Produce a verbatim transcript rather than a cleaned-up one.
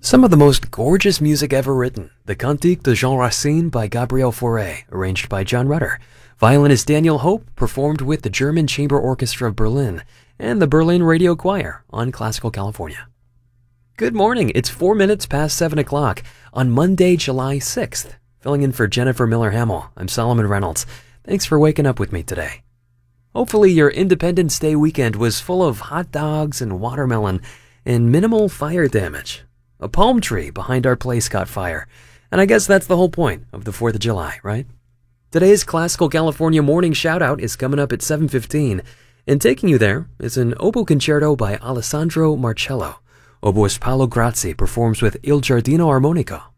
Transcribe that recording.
Some of the most gorgeous music ever written. The Cantique de Jean Racine by Gabriel Fauré, arranged by John Rutter. Violinist Daniel Hope performed with the German Chamber Orchestra of Berlin and the Berlin Radio Choir on Classical California. Good morning. It's four minutes past seven o'clock on Monday, July sixth. Filling in for Jennifer Miller-Hamill, I'm Solomon Reynolds. Thanks for waking up with me today. Hopefully your Independence Day weekend was full of hot dogs and watermelon and minimal fire damage. A palm tree behind our place caught fire, and I guess that's the whole point of the fourth of July, right? Today's Classical California morning shout-out is coming up at seven fifteen, and taking you there is an oboe concerto by Alessandro Marcello. Oboist Paolo Grazzi performs with Il Giardino Armonico.